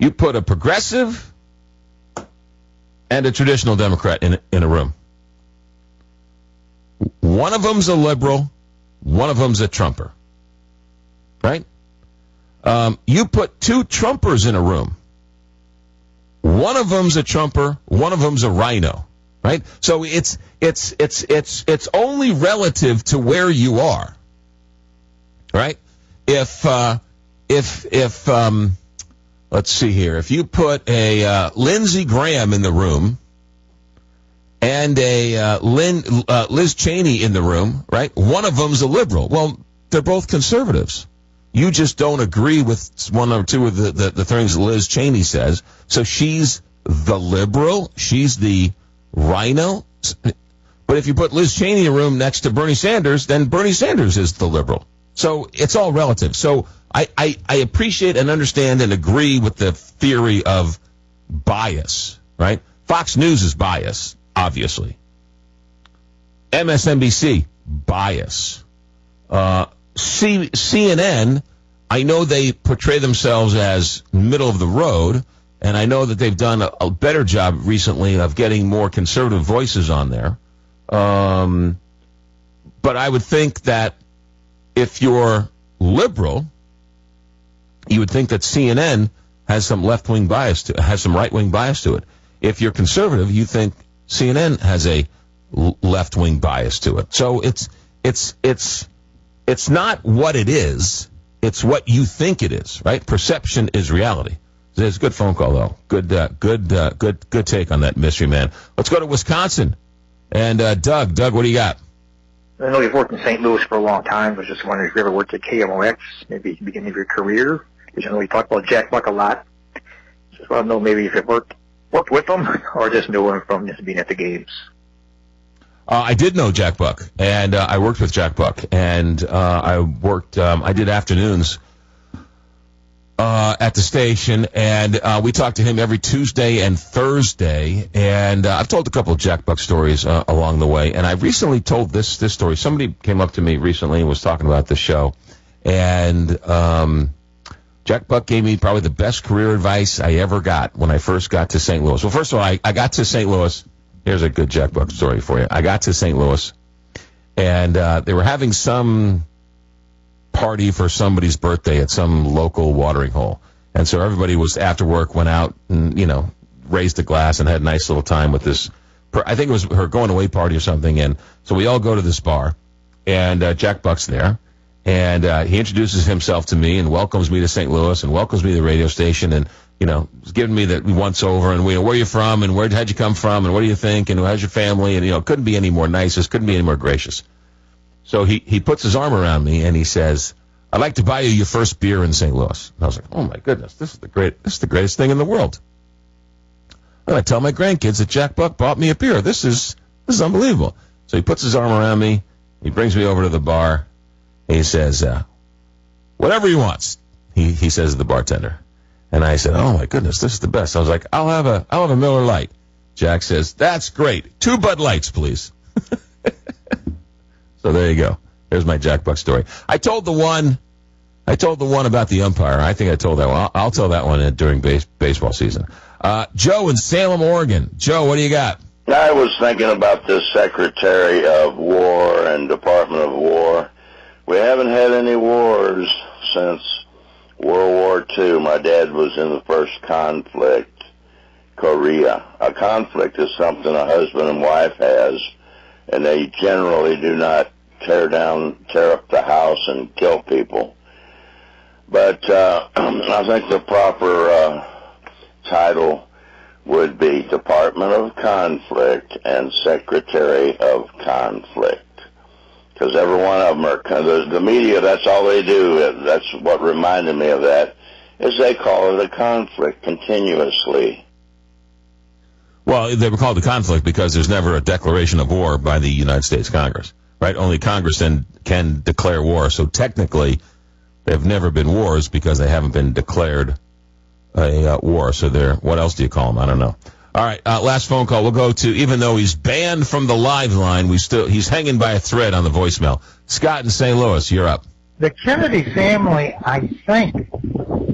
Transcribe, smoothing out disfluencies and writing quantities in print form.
You put a progressive and a traditional Democrat in a room. One of them's a liberal, one of them's a Trumper. Right? You put two Trumpers in a room. One of them's a Trumper, one of them's a rhino. Right? So it's only relative to where you are. Right? If let's see here. If you put a Lindsey Graham in the room and a Liz Cheney in the room, right? One of them's a liberal. Well, they're both conservatives. You just don't agree with one or two of the things Liz Cheney says. So she's the liberal. She's the rhino. But if you put Liz Cheney in a room next to Bernie Sanders, then Bernie Sanders is the liberal. So it's all relative. So I appreciate and understand and agree with the theory of bias, right? Fox News is bias, obviously. MSNBC, bias. CNN, I know they portray themselves as middle of the road, and I know that they've done a better job recently of getting more conservative voices on there. But I would think that if you're liberal, you would think that CNN has some left-wing bias to it, has some right-wing bias to it. If you're conservative, you think CNN has a left-wing bias to it. So it's not what it is. It's what you think it is, right? Perception is reality. It's a good phone call, though. Good take on that mystery man. Let's go to Wisconsin. And Doug, what do you got? I know you've worked in St. Louis for a long time. I was just wondering if you ever worked at KMOX, maybe at the beginning of your career. Because I know you talk about Jack Buck a lot. Just want to know maybe if you worked with him or just knew him from just being at the games. I did know Jack Buck, and I worked with Jack Buck, and I did afternoons at the station, and we talked to him every Tuesday and Thursday, and I've told a couple of Jack Buck stories along the way, and I recently told this story. Somebody came up to me recently and was talking about this show, and Jack Buck gave me probably the best career advice I ever got when I first got to St. Louis. Well, first of all, I got to St. Louis. Here's a good Jack Buck story for you. I got to St. Louis, and they were having some party for somebody's birthday at some local watering hole. And so everybody was, after work, went out and, raised a glass and had a nice little time with this. I think it was her going-away party or something. And so we all go to this bar, and Jack Buck's there. And he introduces himself to me and welcomes me to St. Louis and welcomes me to the radio station and, he's giving me the once-over and, where you from and how'd you come from and what do you think and how's your family? And, couldn't be any more nicest, couldn't be any more gracious. So he puts his arm around me and he says, I'd like to buy you your first beer in St. Louis. And I was like, oh, my goodness, this is the greatest thing in the world. And I tell my grandkids that Jack Buck bought me a beer. This is unbelievable. So he puts his arm around me. He brings me over to the bar. He says, whatever he wants, he says to the bartender. And I said, oh, my goodness, this is the best. I was like, I'll have a Miller Lite. Jack says, that's great. 2 Bud Lights, please. So there you go. There's my Jack Buck story. I told the one about the umpire. I think I told that one. I'll tell that one during baseball season. Joe in Salem, Oregon. Joe, what do you got? I was thinking about this Secretary of War and Department of War. We haven't had any wars since World War II. My dad was in the first conflict, Korea. A conflict is something a husband and wife has, and they generally do not tear up the house and kill people. But I think the proper title would be Department of Conflict and Secretary of Conflict. Because every one of them are, the media, that's all they do. That's what reminded me of that, is they call it a conflict continuously. Well, they were called a conflict because there's never a declaration of war by the United States Congress, right? Only Congress then can declare war. So technically, there have never been wars because they haven't been declared a war. So what else do you call them? I don't know. All right, last phone call. We'll go to, even though he's banned from the live line, he's hanging by a thread on the voicemail. Scott in St. Louis, you're up. The Kennedy family, I think,